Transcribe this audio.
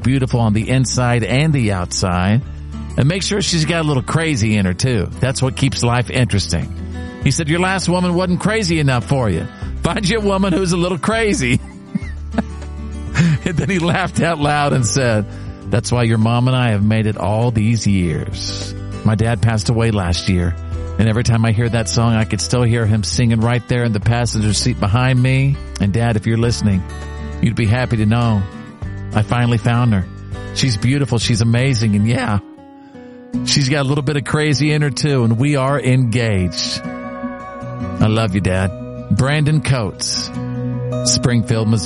beautiful on the inside and the outside. And make sure she's got a little crazy in her too. That's what keeps life interesting. He said, your last woman wasn't crazy enough for you. Find you a woman who's a little crazy. And then he laughed out loud and said, that's why your mom and I have made it all these years. My dad passed away last year. And every time I hear that song, I could still hear him singing right there in the passenger seat behind me. And Dad, if you're listening, you'd be happy to know I finally found her. She's beautiful. She's amazing. And yeah, she's got a little bit of crazy in her too. And we are engaged. I love you, Dad. Brandon Coates, Springfield, Missouri.